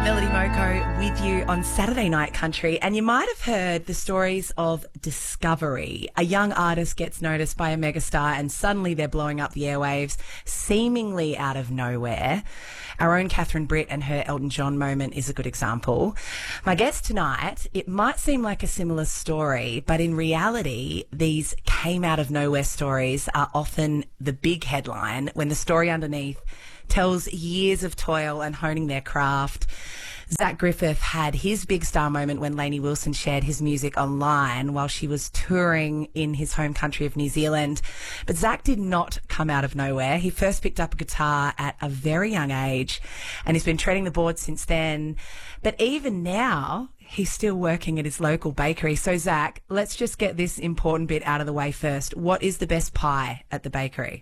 Melody Moko with you on Saturday Night Country. And you might have heard the stories of discovery. A young artist gets noticed by a megastar and suddenly they're blowing up the airwaves, seemingly out of nowhere. Our own Catherine Britt and her Elton John moment is a good example. My guest tonight, it might seem like a similar story, but in reality, these came out of nowhere stories are often the big headline when the story underneath tells years of toil and honing their craft. Zach Griffith had his big star moment when Lainey Wilson shared his music online while she was touring in his home country of New Zealand. But Zach did not come out of nowhere. He first picked up a guitar at a very young age and he's been treading the board since then. But even now, he's still working at his local bakery. So Zach, let's just get this important bit out of the way first. What is the best pie at the bakery?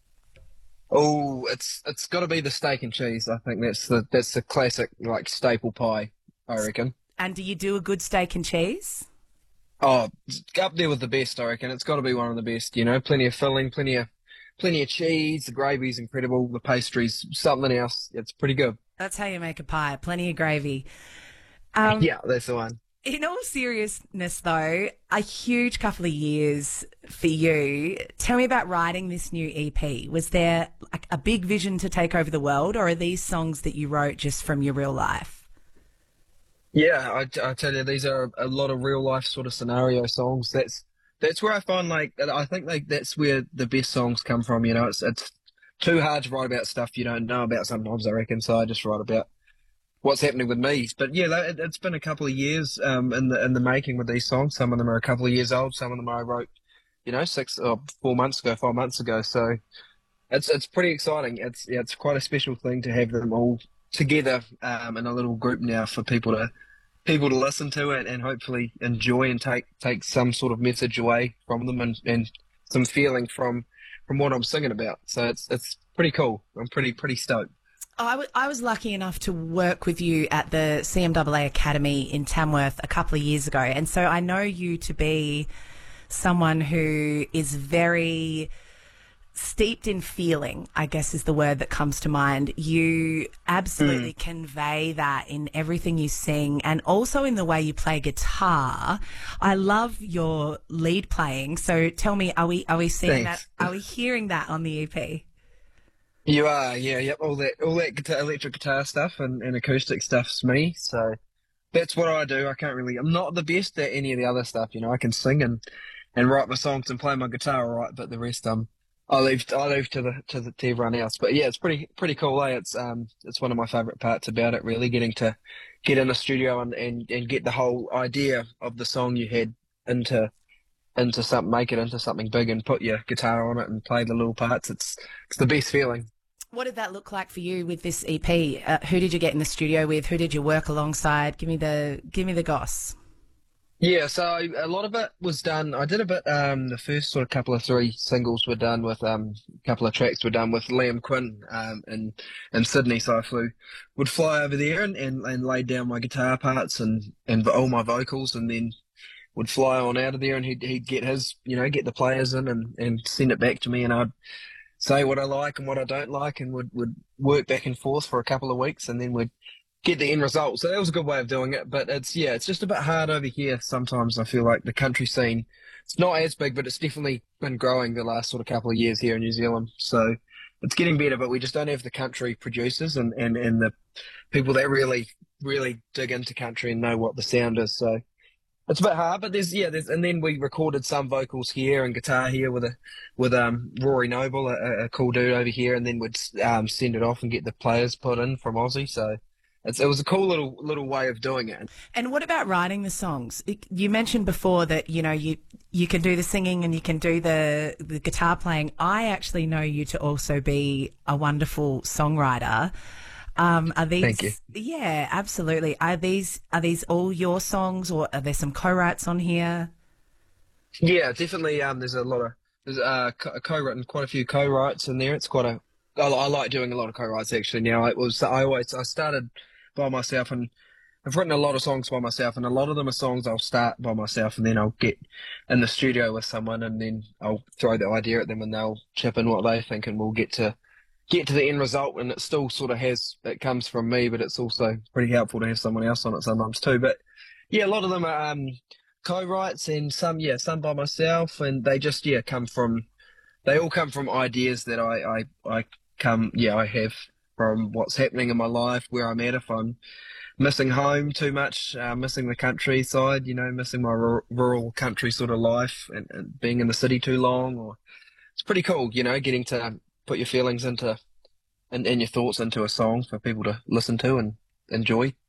Oh, it's got to be the steak and cheese. I think that's the classic like staple pie, I reckon. And do you do a good steak and cheese? Oh, it's up there with the best, I reckon. It's got to be one of the best. You know, plenty of filling, plenty of cheese. The gravy's incredible. The pastry's something else. It's pretty good. That's how you make a pie. Plenty of gravy. Yeah, that's the one. In all seriousness, though, a huge couple of years for you. Tell me about writing this new EP. Was there a big vision to take over the world, or are these songs that you wrote just from your real life? Yeah, I tell you, these are a lot of real life sort of scenario songs. That's where I find I think that's where the best songs come from. You know, it's too hard to write about stuff you don't know about sometimes, I reckon. So I just write about what's happening with me. But yeah, it's been a couple of years in the making with these songs. Some of them are a couple of years old. Some of them I wrote, 4 months ago, 5 months ago. So it's pretty exciting. It's quite a special thing to have them all together in a little group now for people to listen to it and hopefully enjoy and take some sort of message away from them and some feeling from what I'm singing about. So it's pretty cool. I'm pretty stoked. I was lucky enough to work with you at the CMAA Academy in Tamworth a couple of years ago. And so I know you to be someone who is very steeped in feeling, I guess is the word that comes to mind. You absolutely convey that in everything you sing and also in the way you play guitar. I love your lead playing. So tell me, are we seeing Thanks. that? Are we hearing that on the EP? You are, yeah, yep. All that guitar, electric guitar stuff and acoustic stuff's me. So that's what I do. I'm not the best at any of the other stuff. You know, I can sing and write my songs and play my guitar all right, but the rest I leave to everyone else. But yeah, it's pretty cool. It's one of my favourite parts about it. Really getting to get in the studio and get the whole idea of the song you had into something, make it into something big and put your guitar on it and play the little parts. It's the best feeling. What did that look like for you with this EP? Who did you get in the studio with? Who did you work alongside? Give me the goss. Yeah, so a lot of it was done. I did a bit. The first sort of couple of 3 singles were done with a couple of tracks were done with Liam Quinn in Sydney. So I would fly over there and lay down my guitar parts and all my vocals, and then would fly on out of there, and he'd get his, get the players in and send it back to me, and I'd say what I like and what I don't like, and would work back and forth for a couple of weeks, and then we'd get the end result. So that was a good way of doing it. But it's just a bit hard over here sometimes. I feel like the country scene, it's not as big, but it's definitely been growing the last sort of couple of years here in New Zealand. So it's getting better, but we just don't have the country producers and the people that really, really dig into country and know what the sound is. So it's a bit hard, but and then we recorded some vocals here and guitar here with Rory Noble, a cool dude over here, and then we'd send it off and get the players put in from Aussie. So it was a cool little way of doing it. And what about writing the songs? You mentioned before that you can do the singing and you can do the guitar playing. I actually know you to also be a wonderful songwriter. Are these? Thank you. Yeah, absolutely. Are these all your songs, or are there some co-writes on here? Yeah, definitely. There's co-written quite a few co-writes in there. It's I like doing a lot of co-writes actually. Now I started by myself, and I've written a lot of songs by myself, and a lot of them are songs I'll start by myself, and then I'll get in the studio with someone, and then I'll throw the idea at them, and they'll chip in what they think, and we'll get to get to the end result, and it still sort of it comes from me, but it's also pretty helpful to have someone else on it sometimes too. But yeah, a lot of them are co-writes, and some by myself, and they just they all come from ideas that I have from what's happening in my life, where I'm at. If I'm missing home too much, missing the countryside, missing my rural country sort of life, and being in the city too long, or it's pretty cool, getting to put your feelings and your thoughts into a song for people to listen to and enjoy.